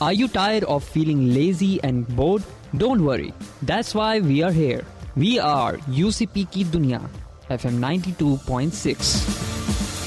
Are you tired of feeling lazy and bored? Don't worry. That's why we are here. We are UCP Ki Dunya, FM 92.6.